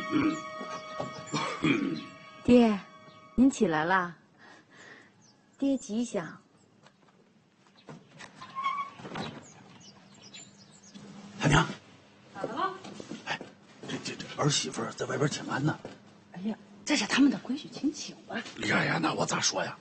爹，您起来啦。爹吉祥。 大娘， 咋的了？ 哎，这儿媳妇在外边请安呢。 哎呀，这是他们的规矩，请请吧。 呀，那我咋说呀？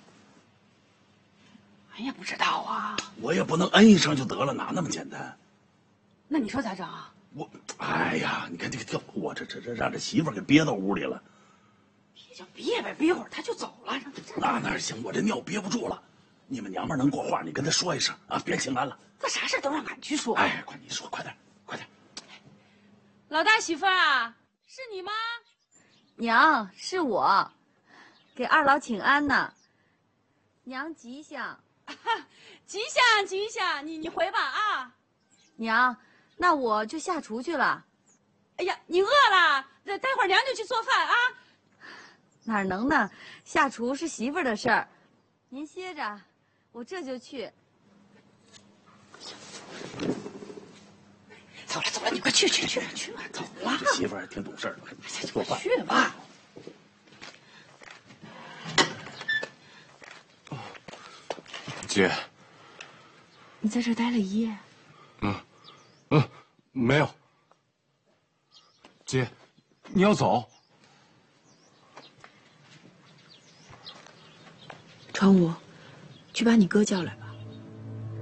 俺也不知道啊。 我也不能嗯一声就得了，哪那么简单？ 那你说咋整啊？ 哎呀，你看这个调，我这让这媳妇给憋到屋里了。 也就憋呗，憋会儿他就走了。 那哪行？我这尿憋不住了。你们娘们能过话，你跟她说一声啊，别请安了。 这啥事都让俺去说。 哎，快你说，快点，快点。 老大媳妇儿啊，是你吗？ 娘，是我，给二老请安呢。娘吉祥， 吉祥吉祥，你回吧啊。 娘，那我就下厨去了。 哎呀，你饿了？待会儿娘就去做饭啊。 哪能呢？下厨是媳妇儿的事儿，您歇着，我这就去。 走了，你快去吧，走了。 这媳妇儿还挺懂事儿，做饭去吧。 姐， 你在这儿待了一夜？ 没有。姐，你要走？ 传武，去把你哥叫来。